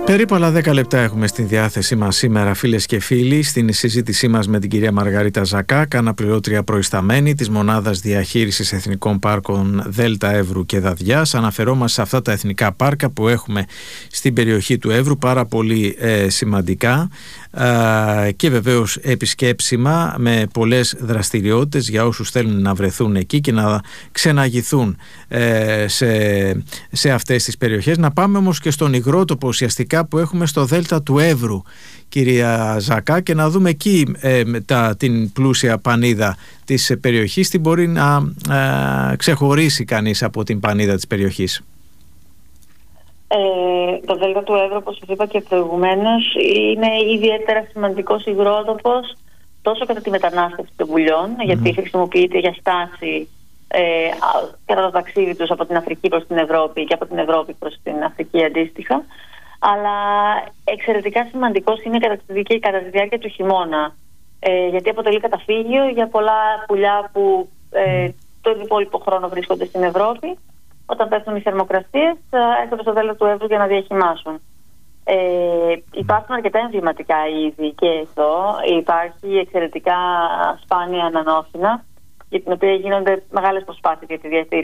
Περίπου άλλα 10 λεπτά έχουμε στη διάθεσή μας σήμερα, φίλες και φίλοι, στην συζήτησή μας με την κυρία Μαργαρίτα Ζακάκ, αναπληρώτρια προϊσταμένη της Μονάδας Διαχείρισης Εθνικών Πάρκων Δέλτα Εύρου και Δαδιάς. Αναφερόμαστε σε αυτά τα εθνικά πάρκα που έχουμε στην περιοχή του Εύρου, πάρα πολύ σημαντικά και βεβαίως επισκέψιμα, με πολλές δραστηριότητες για όσους θέλουν να βρεθούν εκεί και να ξεναγηθούν σε αυτές τις περιοχές. Να πάμε όμως και στον υγρότοπο ουσιαστικά που έχουμε στο Δέλτα του Εύρου, κυρία Ζακά, και να δούμε εκεί την πλούσια πανίδα της περιοχής, τι μπορεί να ξεχωρίσει κανείς από την πανίδα της περιοχής. Το Δέλτα του Εύρου, όπως σας είπα και προηγουμένως, είναι ιδιαίτερα σημαντικός υγρότοπος τόσο κατά τη μετανάστευση των πουλιών, γιατί χρησιμοποιείται για στάση κατά το ταξίδι τους από την Αφρική προς την Ευρώπη και από την Ευρώπη προς την Αφρική αντίστοιχα, αλλά εξαιρετικά σημαντικός είναι κατά τη διάρκεια του χειμώνα, γιατί αποτελεί καταφύγιο για πολλά πουλιά που τον υπόλοιπο χρόνο βρίσκονται στην Ευρώπη. Όταν πέφτουν οι θερμοκρασίες, έρχονται στο Δέλτα του Εύρου για να διαχυμάσουν. Υπάρχουν αρκετά εμβληματικά είδη και εδώ. Υπάρχει εξαιρετικά σπάνια ανανόφυνα, για την οποία γίνονται μεγάλες προσπάθειες για τη διατήρηση